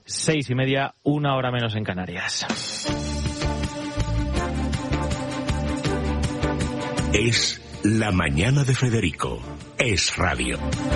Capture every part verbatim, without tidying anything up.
seis y media, una hora menos en Canarias. Es la mañana de Federico. Es radio.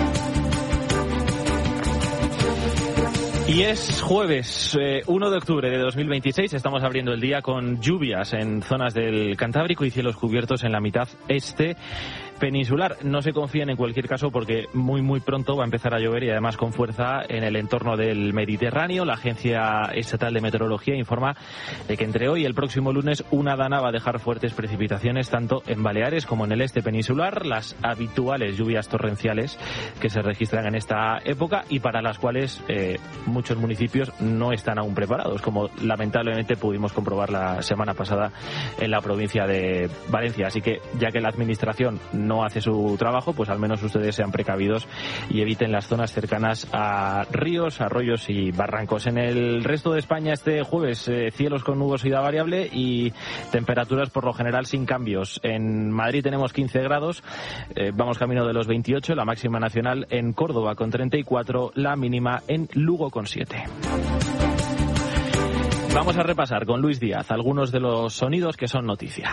Y es jueves eh, uno de octubre de dos mil veintiséis, estamos abriendo el día con lluvias en zonas del Cantábrico y cielos cubiertos en la mitad este peninsular. No se confíen en cualquier caso porque muy muy pronto va a empezar a llover y además con fuerza en el entorno del Mediterráneo. La Agencia Estatal de Meteorología informa de que entre hoy y el próximo lunes una dana va a dejar fuertes precipitaciones tanto en Baleares como en el este peninsular, las habituales lluvias torrenciales que se registran en esta época y para las cuales eh, muchos municipios no están aún preparados, como lamentablemente pudimos comprobar la semana pasada en la provincia de Valencia. Así que ya que la administración no hace su trabajo, pues al menos ustedes sean precavidos y eviten las zonas cercanas a ríos, arroyos y barrancos. En el resto de España este jueves eh, cielos con nubosidad variable y temperaturas por lo general sin cambios. En Madrid tenemos quince grados, eh, vamos camino de los veintiocho, la máxima nacional en Córdoba con treinta y cuatro, la mínima en Lugo con siete. Vamos a repasar con Luis Díaz algunos de los sonidos que son noticia.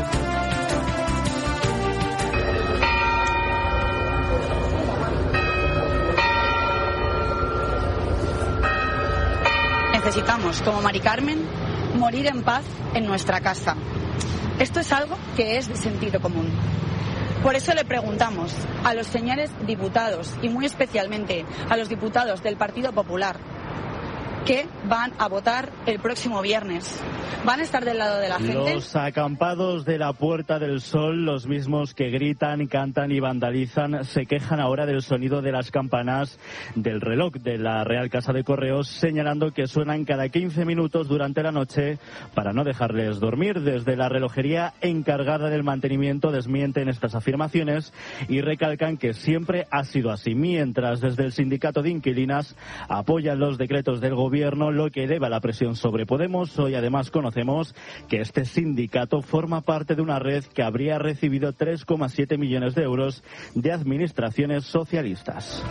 Necesitamos, como Mari Carmen, morir en paz en nuestra casa. Esto es algo que es de sentido común. Por eso le preguntamos a los señores diputados y muy especialmente a los diputados del Partido Popular que van a votar el próximo viernes. ¿Van a estar del lado de la gente? Los acampados de la Puerta del Sol, los mismos que gritan, cantan y vandalizan, se quejan ahora del sonido de las campanas del reloj de la Real Casa de Correos, señalando que suenan cada quince minutos durante la noche para no dejarles dormir. Desde la relojería encargada del mantenimiento desmienten estas afirmaciones y recalcan que siempre ha sido así, mientras desde el sindicato de inquilinas apoyan los decretos del gobierno, lo que eleva la presión sobre Podemos. Hoy además conocemos que este sindicato forma parte de una red que habría recibido tres coma siete millones de euros de administraciones socialistas.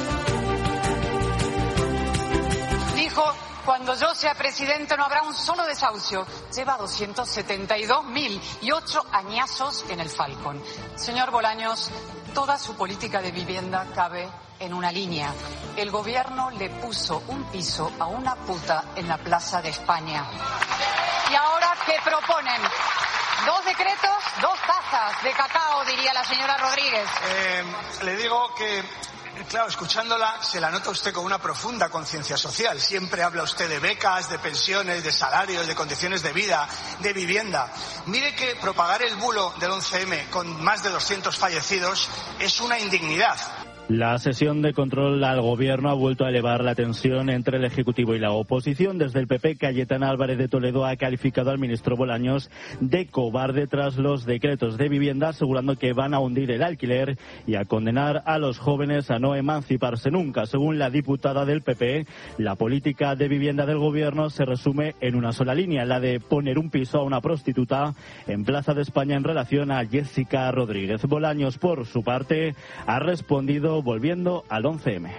Dijo, cuando yo sea presidente no habrá un solo desahucio. Lleva doscientos setenta y dos mil y ocho añazos en el Falcon. Señor Bolaños, toda su política de vivienda cabe en una línea. El gobierno le puso un piso a una puta en la Plaza de España. ¿Y ahora qué proponen? Dos decretos, dos tazas de cacao, diría la señora Rodríguez. Eh, le digo que, claro, escuchándola, se la nota usted con una profunda conciencia social. Siempre habla usted de becas, de pensiones, de salarios, de condiciones de vida, de vivienda. Mire que propagar el bulo del once eme con más de doscientos fallecidos es una indignidad. La sesión de control al gobierno ha vuelto a elevar la tensión entre el Ejecutivo y la oposición. Desde el P P, Cayetana Álvarez de Toledo ha calificado al ministro Bolaños de cobarde tras los decretos de vivienda, asegurando que van a hundir el alquiler y a condenar a los jóvenes a no emanciparse nunca. Según la diputada del P P, la política de vivienda del gobierno se resume en una sola línea, la de poner un piso a una prostituta en Plaza de España en relación a Jessica Rodríguez. Bolaños, por su parte, ha respondido volviendo al once eme.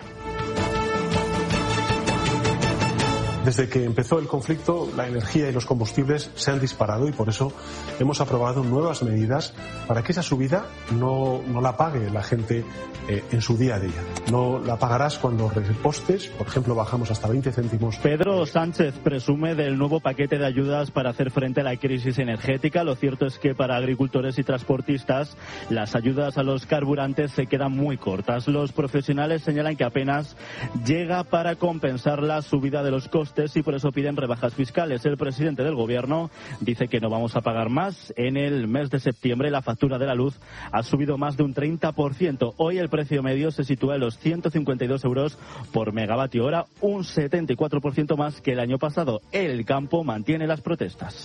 Desde que empezó el conflicto, la energía y los combustibles se han disparado y por eso hemos aprobado nuevas medidas para que esa subida no, no la pague la gente eh, en su día a día. No la pagarás cuando repostes, por ejemplo, bajamos hasta veinte céntimos. Pedro Sánchez presume del nuevo paquete de ayudas para hacer frente a la crisis energética. Lo cierto es que para agricultores y transportistas las ayudas a los carburantes se quedan muy cortas. Los profesionales señalan que apenas llega para compensar la subida de los costes y por eso piden rebajas fiscales. El presidente del gobierno dice que no vamos a pagar más. En el mes de septiembre la factura de la luz ha subido más de un treinta por ciento. Hoy el precio medio se sitúa en los ciento cincuenta y dos euros por megavatio hora, un setenta y cuatro por ciento más que el año pasado. El campo mantiene las protestas.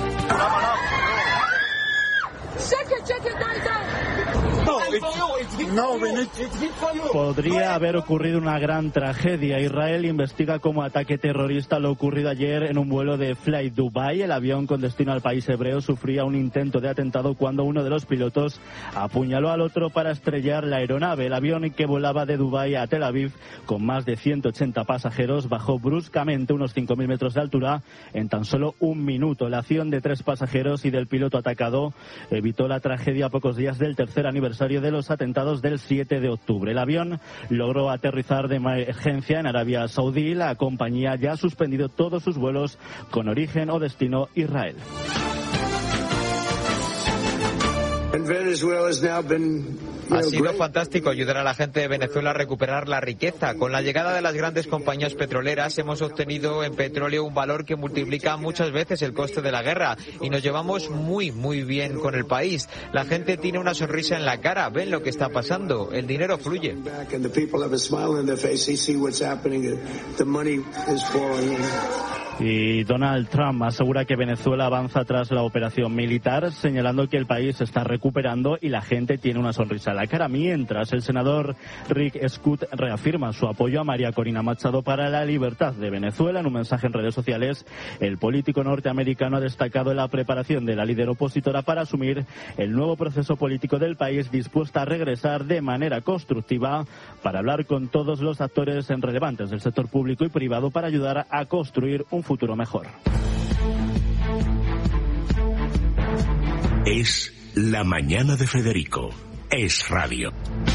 No, it's, Podría haber ocurrido una gran tragedia. Israel investiga como ataque terrorista lo ocurrido ayer en un vuelo de Flight Dubai. El avión con destino al país hebreo sufría un intento de atentado cuando uno de los pilotos apuñaló al otro para estrellar la aeronave. El avión que volaba de Dubái a Tel Aviv con más de ciento ochenta pasajeros bajó bruscamente unos cinco mil metros de altura en tan solo un minuto. La acción de tres pasajeros y del piloto atacado evitó la tragedia a pocos días del tercer aniversario de los atentados del siete de octubre. El avión logró aterrizar de emergencia en Arabia Saudí. La compañía ya ha suspendido todos sus vuelos con origen o destino Israel. Ha sido fantástico ayudar a la gente de Venezuela a recuperar la riqueza. Con la llegada de las grandes compañías petroleras hemos obtenido en petróleo un valor que multiplica muchas veces el coste de la guerra y nos llevamos muy, muy bien con el país. La gente tiene una sonrisa en la cara, ven lo que está pasando, el dinero fluye. Y Donald Trump asegura que Venezuela avanza tras la operación militar, señalando que el país se está recuperando y la gente tiene una sonrisa en la cara. Mientras, el senador Rick Scott reafirma su apoyo a María Corina Machado para la libertad de Venezuela. En un mensaje en redes sociales, el político norteamericano ha destacado la preparación de la líder opositora para asumir el nuevo proceso político del país, dispuesta a regresar de manera constructiva para hablar con todos los actores relevantes del sector público y privado para ayudar a construir un futuro mejor. Es la mañana de Federico. Es radio.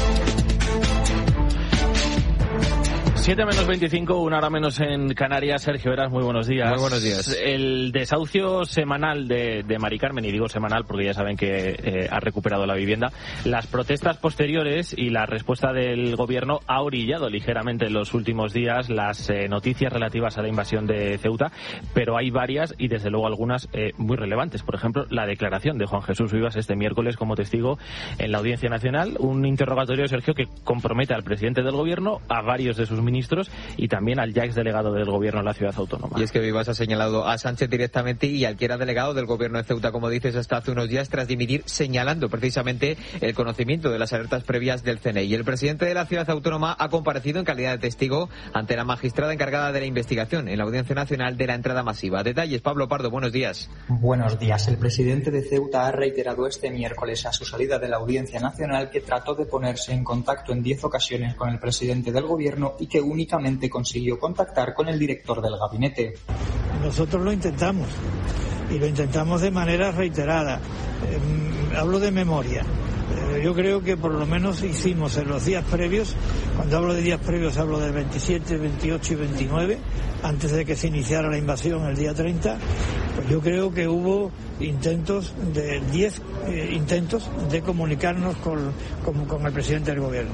siete menos veinticinco, una hora menos en Canarias. Sergio Eras, muy buenos días. Muy buenos días. El desahucio semanal de, de Mari Carmen, y digo semanal porque ya saben que eh, ha recuperado la vivienda, las protestas posteriores y la respuesta del gobierno ha orillado ligeramente en los últimos días las eh, noticias relativas a la invasión de Ceuta, pero hay varias y desde luego algunas eh, muy relevantes. Por ejemplo, la declaración de Juan Jesús Vivas este miércoles como testigo en la Audiencia Nacional, un interrogatorio, Sergio, que compromete al presidente del gobierno, a varios de sus ministros y también al ya exdelegado del gobierno en la ciudad autónoma. Y es que Vivas ha señalado a Sánchez directamente y al que era delegado del gobierno de Ceuta, como dices, hasta hace unos días tras dimitir, señalando precisamente el conocimiento de las alertas previas del C N I. Y el presidente de la ciudad autónoma ha comparecido en calidad de testigo ante la magistrada encargada de la investigación en la Audiencia Nacional de la entrada masiva. Detalles, Pablo Pardo, buenos días. Buenos días. El presidente de Ceuta ha reiterado este miércoles a su salida de la Audiencia Nacional que trató de ponerse en contacto en diez ocasiones con el presidente del gobierno y que únicamente consiguió contactar con el director del gabinete. Nosotros lo intentamos y lo intentamos de manera reiterada. Eh, hablo de memoria. Eh, yo creo que por lo menos hicimos en los días previos, cuando hablo de días previos hablo del veintisiete, veintiocho y veintinueve, antes de que se iniciara la invasión el día treinta, pues yo creo que hubo intentos de diez eh, intentos de comunicarnos con, con, con el presidente del gobierno,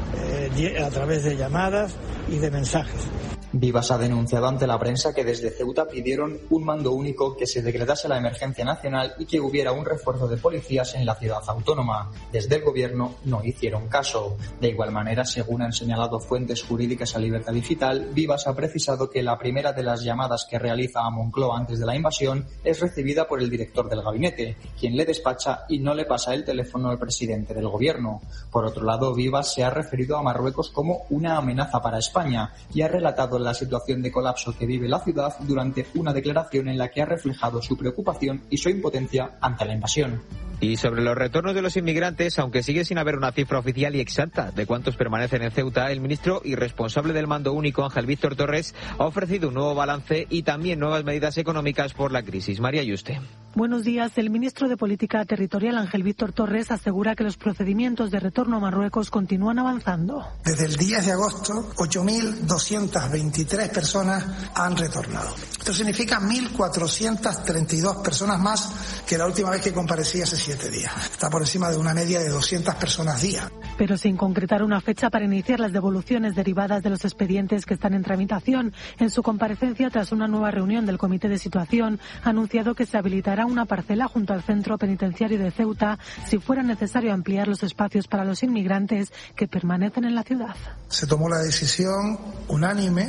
eh, a través de llamadas y de mensajes. Vivas ha denunciado ante la prensa que desde Ceuta pidieron un mando único, que se decretase la emergencia nacional y que hubiera un refuerzo de policías en la ciudad autónoma. Desde el gobierno no hicieron caso. De igual manera, según han señalado fuentes jurídicas a Libertad Digital, Vivas ha precisado que la primera de las llamadas que realiza a Moncloa antes de la invasión es recibida por el director del gabinete, quien le despacha y no le pasa el teléfono al presidente del gobierno. Por otro lado, Vivas se ha referido a Marruecos como una amenaza para España y ha relatado la situación de colapso que vive la ciudad durante una declaración en la que ha reflejado su preocupación y su impotencia ante la invasión. Y sobre los retornos de los inmigrantes, aunque sigue sin haber una cifra oficial y exacta de cuántos permanecen en Ceuta, el ministro y responsable del mando único, Ángel Víctor Torres, ha ofrecido un nuevo balance y también nuevas medidas económicas por la crisis. María Yuste. Buenos días. El ministro de Política Territorial, Ángel Víctor Torres, asegura que los procedimientos de retorno a Marruecos continúan avanzando. Desde el diez de agosto, ocho mil doscientas veintitrés personas han retornado. Esto significa mil cuatrocientas treinta y dos personas más que la última vez que comparecí hace siete días. Está por encima de una media de doscientas personas día. Pero sin concretar una fecha para iniciar las devoluciones derivadas de los expedientes que están en tramitación. En su comparecencia, tras una nueva reunión del Comité de Situación, ha anunciado que se habilitará una parcela junto al Centro Penitenciario de Ceuta si fuera necesario ampliar los espacios para los inmigrantes que permanecen en la ciudad. Se tomó la decisión unánime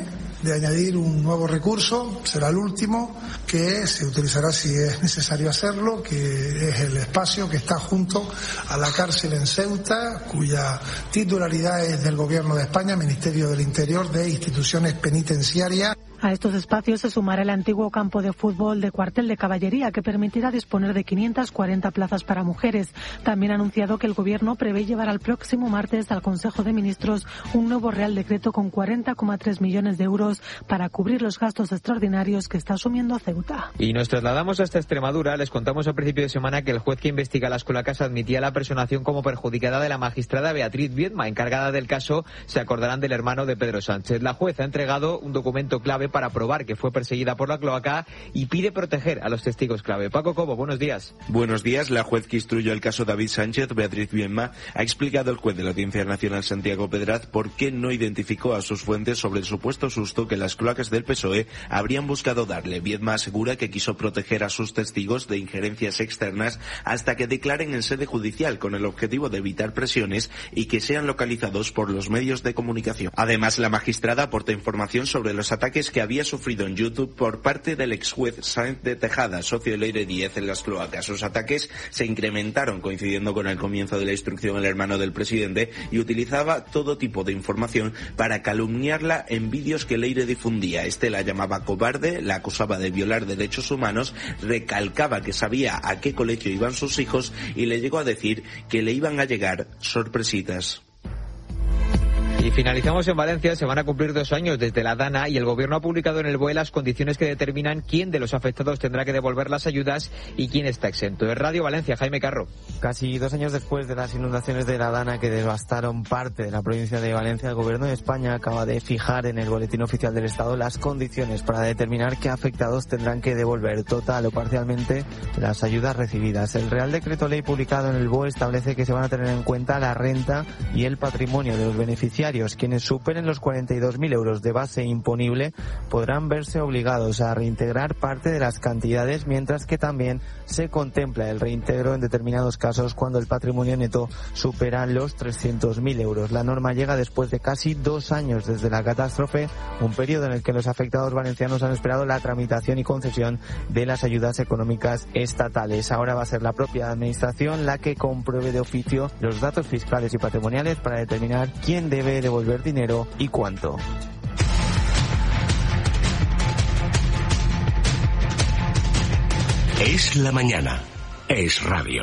de añadir un nuevo recurso, será el último, que se utilizará si es necesario hacerlo, que es el espacio que está junto a la cárcel en Ceuta, cuya titularidad es del Gobierno de España, Ministerio del Interior, de Instituciones Penitenciarias. A estos espacios se sumará el antiguo campo de fútbol de cuartel de caballería, que permitirá disponer de quinientas cuarenta plazas para mujeres. También ha anunciado que el Gobierno prevé llevar al próximo martes al Consejo de Ministros un nuevo Real Decreto con cuarenta coma tres millones de euros para cubrir los gastos extraordinarios que está asumiendo Ceuta. Y nos trasladamos hasta Extremadura. Les contamos a principio de semana que el juez que investiga las cloacas admitía la personación como perjudicada de la magistrada Beatriz Viedma, encargada del caso, se acordarán, del hermano de Pedro Sánchez. La juez ha entregado un documento clave para probar que fue perseguida por la cloaca y pide proteger a los testigos clave. Paco Cobo, buenos días. Buenos días. La juez que instruyó el caso David Sánchez, Beatriz Viedma, ha explicado al juez de la Audiencia Nacional, Santiago Pedraz, por qué no identificó a sus fuentes sobre el supuesto susto que las cloacas del P S O E habrían buscado darle. Viedma asegura que quiso proteger a sus testigos de injerencias externas hasta que declaren en sede judicial, con el objetivo de evitar presiones y que sean localizados por los medios de comunicación. Además, la magistrada aporta información sobre los ataques que había sufrido en YouTube por parte del ex juez Sáenz de Tejada, socio de Leire Díez en las cloacas. Sus ataques se incrementaron coincidiendo con el comienzo de la instrucción el hermano del presidente y utilizaba todo tipo de información para calumniarla en vídeos que Leire difundía. Este la llamaba cobarde, la acusaba de violar derechos humanos, recalcaba que sabía a qué colegio iban sus hijos y le llegó a decir que le iban a llegar sorpresitas. Y finalizamos en Valencia. Se van a cumplir dos años desde la Dana y el Gobierno ha publicado en el B O E las condiciones que determinan quién de los afectados tendrá que devolver las ayudas y quién está exento. En Radio Valencia, Jaime Carro. Casi dos años después de las inundaciones de la Dana que devastaron parte de la provincia de Valencia, el Gobierno de España acaba de fijar en el Boletín Oficial del Estado las condiciones para determinar qué afectados tendrán que devolver total o parcialmente las ayudas recibidas. El Real Decreto Ley publicado en el B O E establece que se van a tener en cuenta la renta y el patrimonio de los beneficiarios. Quienes superen los cuarenta y dos mil euros de base imponible podrán verse obligados a reintegrar parte de las cantidades, mientras que también se contempla el reintegro en determinados casos cuando el patrimonio neto supera los trescientos mil euros. La norma llega después de casi dos años desde la catástrofe, un periodo en el que los afectados valencianos han esperado la tramitación y concesión de las ayudas económicas estatales. Ahora va a ser la propia administración la que compruebe de oficio los datos fiscales y patrimoniales para determinar quién debe devolver dinero y cuánto. Es la mañana. Es radio.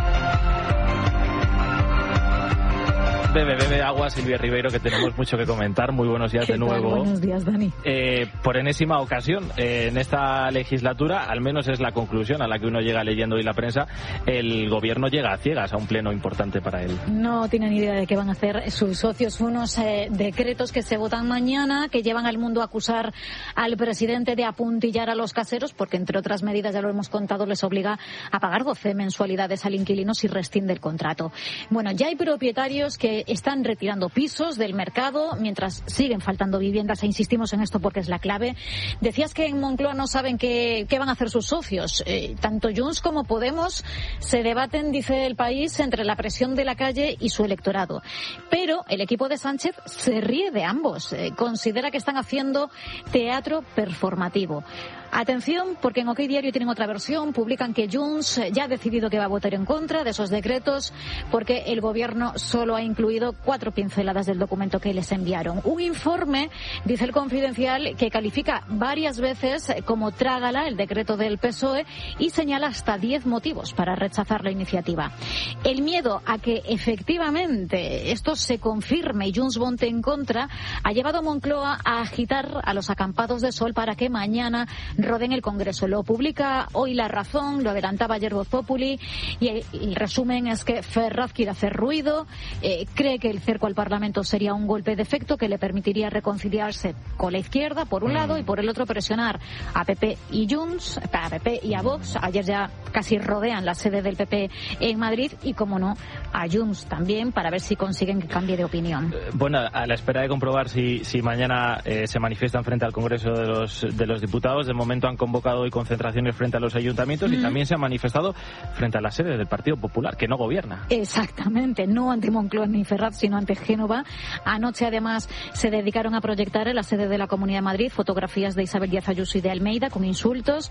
Bebe, bebe agua, Silvia Ribeiro, que tenemos mucho que comentar. Muy buenos días de nuevo. Buenos días, Dani. Eh, por enésima ocasión, eh, en esta legislatura, al menos es la conclusión a la que uno llega leyendo hoy la prensa, el gobierno llega a ciegas a un pleno importante para él. No tienen idea de qué van a hacer sus socios. Unos eh, decretos que se votan mañana, que llevan al mundo a acusar al presidente de apuntillar a los caseros, porque entre otras medidas, ya lo hemos contado, les obliga a pagar doce mensualidades al inquilino si rescinde el contrato. Bueno, ya hay propietarios que están retirando pisos del mercado mientras siguen faltando viviendas, e insistimos en esto porque es la clave. Decías que en Moncloa no saben qué, qué van a hacer sus socios. Eh, tanto Junts como Podemos se debaten, dice El País, entre la presión de la calle y su electorado. Pero el equipo de Sánchez se ríe de ambos. Eh, considera que están haciendo teatro performativo. Atención, porque en OK Diario tienen otra versión. Publican que Junts ya ha decidido que va a votar en contra de esos decretos porque el gobierno solo ha incluido cuatro pinceladas del documento que les enviaron. Un informe, dice El Confidencial, que califica varias veces como trágala el decreto del P S O E y señala hasta diez motivos para rechazar la iniciativa. El miedo a que efectivamente esto se confirme y Junts vote en contra ha llevado a Moncloa a agitar a los acampados de sol para que mañana roden el Congreso. Lo publica hoy La Razón, lo adelantaba ayer Voz Populi, y el, el resumen es que Ferraz quiere hacer ruido, eh, cree que el cerco al Parlamento sería un golpe de efecto que le permitiría reconciliarse con la izquierda, por un mm. lado, y por el otro presionar a P P y Junts, a P P y a Vox. Ayer ya casi rodean la sede del P P en Madrid y, como no, a Junts también, para ver si consiguen que cambie de opinión. Eh, bueno, a la espera de comprobar si, si mañana eh, se manifiestan frente al Congreso de los, de los Diputados, de momento momento han convocado hoy concentraciones frente a los ayuntamientos mm. y también se han manifestado frente a la sede del Partido Popular, que no gobierna. Exactamente, no ante Moncloa ni Ferraz, sino ante Génova. Anoche, además, se dedicaron a proyectar en la sede de la Comunidad de Madrid fotografías de Isabel Díaz Ayuso y de Almeida con insultos,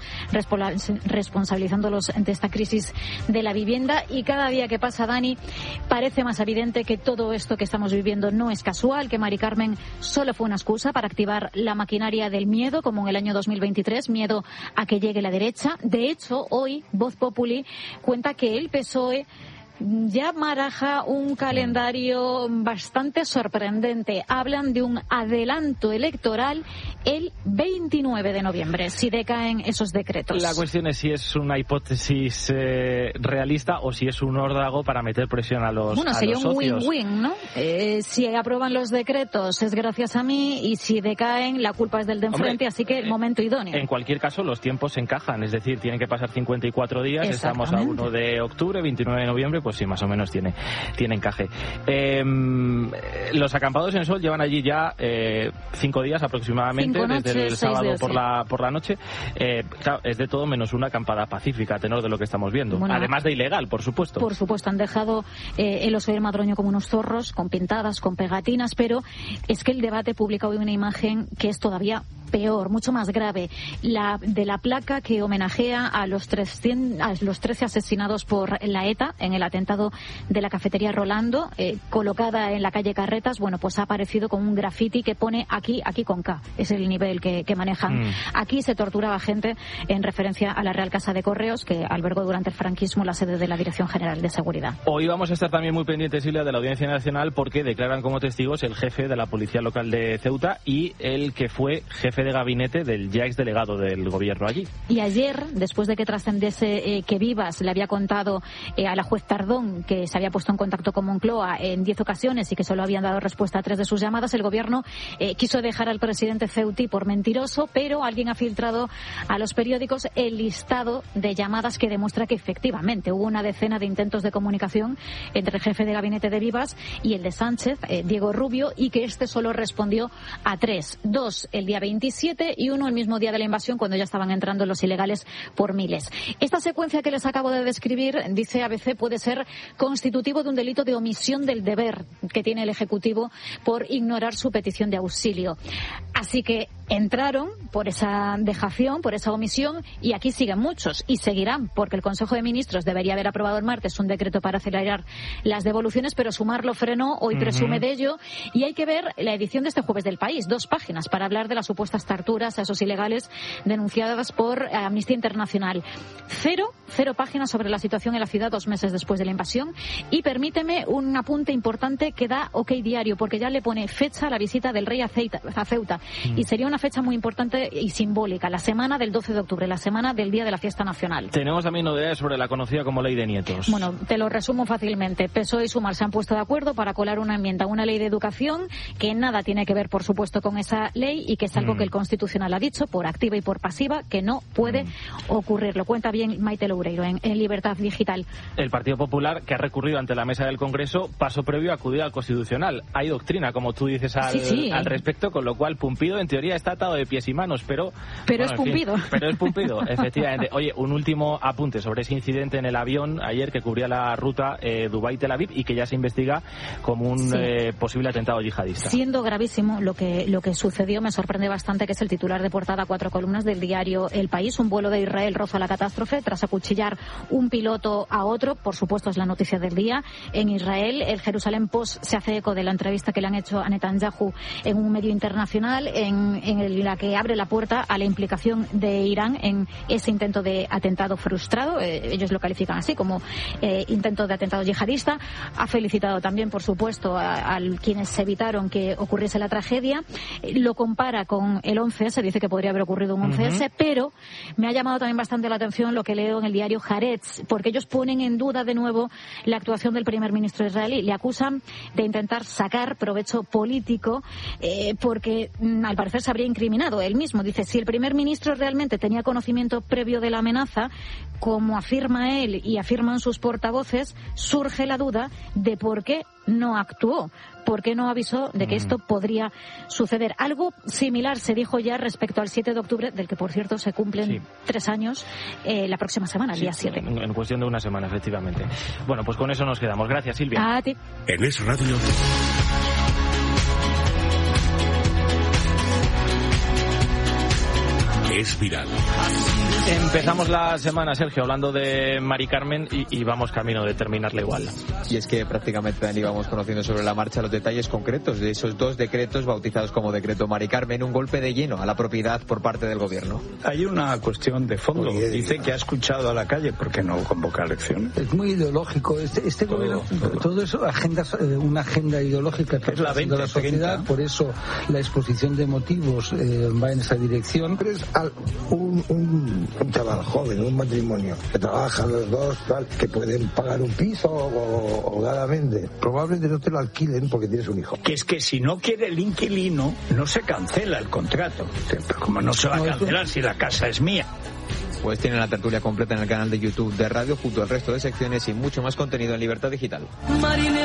responsabilizándolos de esta crisis de la vivienda. Y cada día que pasa, Dani, parece más evidente que todo esto que estamos viviendo no es casual, que Mari Carmen solo fue una excusa para activar la maquinaria del miedo, como en el año dos mil veintitrés, miedo a que llegue la derecha. De hecho, hoy Voz Populi cuenta que el P S O E ya baraja un calendario bastante sorprendente. Hablan de un adelanto electoral el veintinueve de noviembre, si decaen esos decretos. La cuestión es si es una hipótesis eh, realista o si es un órdago para meter presión a los Bueno, a sería los un socios. win-win, ¿no? Eh, si aprueban los decretos es gracias a mí y si decaen la culpa es del de enfrente, Hombre, así que el momento idóneo. En cualquier caso, los tiempos se encajan, es decir, tienen que pasar cincuenta y cuatro días, estamos a uno de octubre, veintinueve de noviembre, pues sí, más o menos tiene, tiene encaje. Eh, los acampados en Sol llevan allí ya eh, cinco días aproximadamente, cinco noches, desde el sábado días, por, sí. la, por la noche. Eh, claro, es de todo menos una acampada pacífica, a tenor de lo que estamos viendo. Bueno, además de ilegal, por supuesto. Por supuesto, han dejado eh, el Oso y el Madroño como unos zorros, con pintadas, con pegatinas, pero es que el debate publica hoy una imagen que es todavía peor, mucho más grave, la de la placa que homenajea a los, trescientos, a los trece asesinados por la ETA en el atentado de la cafetería Rolando, eh, colocada en la calle Carretas. Bueno, pues ha aparecido con un graffiti que pone aquí, aquí con K, es el nivel que, que manejan. Mm. Aquí se torturaba gente en referencia a la Real Casa de Correos, que albergó durante el franquismo la sede de la Dirección General de Seguridad. Hoy vamos a estar también muy pendientes, Silvia, de la Audiencia Nacional, porque declaran como testigos el jefe de la Policía Local de Ceuta y el que fue jefe de gabinete del ya exdelegado del gobierno allí. Y ayer, después de que trascendiese eh, que Vivas le había contado eh, a la juez Tardón que se había puesto en contacto con Moncloa en diez ocasiones y que solo habían dado respuesta a tres de sus llamadas, el gobierno eh, quiso dejar al presidente Ceuti por mentiroso, pero alguien ha filtrado a los periódicos el listado de llamadas que demuestra que efectivamente hubo una decena de intentos de comunicación entre el jefe de gabinete de Vivas y el de Sánchez, eh, Diego Rubio, y que este solo respondió a tres, dos el día veintisiete y uno el mismo día de la invasión, cuando ya estaban entrando los ilegales por miles. Esta secuencia que les acabo de describir, dice A B C, puede ser constitutivo de un delito de omisión del deber que tiene el Ejecutivo por ignorar su petición de auxilio. Así que entraron por esa dejación, por esa omisión, y aquí siguen muchos y seguirán, porque el Consejo de Ministros debería haber aprobado el martes un decreto para acelerar las devoluciones, pero Sumar lo frenó, hoy uh-huh. presume de ello, y hay que ver la edición de este jueves del País, dos páginas para hablar de las supuestas torturas a esos ilegales denunciadas por Amnistía Internacional. Cero, cero páginas sobre la situación en la ciudad dos meses después de la invasión, y permíteme un apunte importante que da OK Diario, porque ya le pone fecha a la visita del rey a Ceuta, a Ceuta uh-huh. y sería una fecha muy importante y simbólica, la semana del doce de octubre, la semana del Día de la Fiesta Nacional. Tenemos también novedades sobre la conocida como Ley de Nietos. Bueno, te lo resumo fácilmente. P S O E y Sumar se han puesto de acuerdo para colar una enmienda a una ley de educación que nada tiene que ver, por supuesto, con esa ley y que es algo mm. que el Constitucional ha dicho, por activa y por pasiva, que no puede mm. ocurrir. Lo cuenta bien Maite Loureiro en, en Libertad Digital. El Partido Popular, que ha recurrido ante la mesa del Congreso, paso previo a acudir al Constitucional. Hay doctrina, como tú dices, al, sí, sí. al respecto, con lo cual Pumpido en teoría está atado de pies y manos, pero... Pero bueno, es Pumpido. Fin, pero es Pumpido, efectivamente. Oye, un último apunte sobre ese incidente en el avión ayer que cubría la ruta eh, Dubái-Tel Aviv y que ya se investiga como un sí. eh, posible atentado yihadista. Siendo gravísimo lo que, lo que sucedió, me sorprende bastante que es el titular de portada a cuatro columnas del diario El País. Un vuelo de Israel roza la catástrofe tras acuchillar un piloto a otro. Por supuesto, es la noticia del día. En Israel, el Jerusalén Post se hace eco de la entrevista que le han hecho a Netanyahu en un medio internacional, en, en la que abre la puerta a la implicación de Irán en ese intento de atentado frustrado. Eh, ellos lo califican así, como eh, intento de atentado yihadista. Ha felicitado también, por supuesto, a, a quienes evitaron que ocurriese la tragedia. Eh, lo compara con el once ese, dice que podría haber ocurrido un once ese, uh-huh. pero me ha llamado también bastante la atención lo que leo en el diario Haaretz, porque ellos ponen en duda de nuevo la actuación del primer ministro israelí. Le acusan de intentar sacar provecho político, eh, porque mm, al parecer se habría habría incriminado. Él mismo dice, si el primer ministro realmente tenía conocimiento previo de la amenaza, como afirma él y afirman sus portavoces, surge la duda de por qué no actuó, por qué no avisó de que esto podría suceder. Algo similar se dijo ya respecto al siete de octubre, del que, por cierto, se cumplen sí. tres años eh, la próxima semana, el sí, día siete. En, en cuestión de una semana, efectivamente. Bueno, pues con eso nos quedamos. Gracias, Silvia. A ti. En Es Radio. Es viral. Empezamos la semana, Sergio, hablando de Mari Carmen y, y vamos camino de terminarla igual. Y es que prácticamente íbamos conociendo sobre la marcha los detalles concretos de esos dos decretos bautizados como decreto Mari Carmen, un golpe de lleno a la propiedad por parte del gobierno. Hay una cuestión de fondo. Dice que ha escuchado a la calle porque no convoca elecciones. Es muy ideológico. Este, este todo, gobierno, todo, todo eso, agendas, eh, una agenda ideológica que es la veinte, la sociedad. treinta. Por eso la exposición de motivos eh, va en esa dirección. Un, un, un chaval joven, un matrimonio, que trabajan los dos, tal, que pueden pagar un piso o, holgadamente. Probablemente no te lo alquilen porque tienes un hijo. Que es que si no quiere el inquilino, no se cancela el contrato. Pero como no se va a cancelar si la casa es mía. Pues tienen la tertulia completa en el canal de YouTube de Radio, junto al resto de secciones y mucho más contenido en Libertad Digital.